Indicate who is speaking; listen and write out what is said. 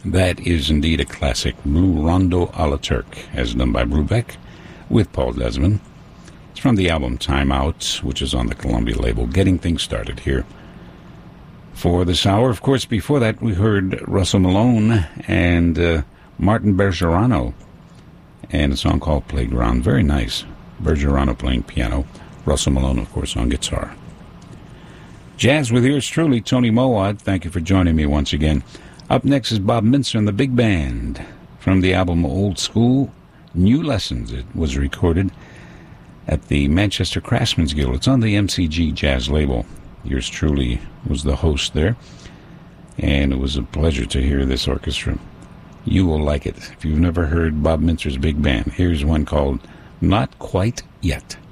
Speaker 1: That is indeed a classic, Blue Rondo a la Turk, as done by Brubeck with Paul Desmond. It's from the album Time Out, which is on the Columbia label, getting things started here for this hour. Of course, before that, we heard Russell Malone and Martin Bergerano, and a song called Playground. Very nice. Bergerano playing piano. Russell Malone, of course, on guitar. Jazz with yours truly, Tony Mowat. Thank you for joining me once again. Up next is Bob Mintzer and the Big Band from the album Old School, New Lessons. It was recorded at the Manchester Craftsmen's Guild. It's on the MCG Jazz label. Yours truly was the host there, and it was a pleasure to hear this orchestra. You will like it. If you've never heard Bob Mintzer's Big Band, here's one called Not Quite Yet.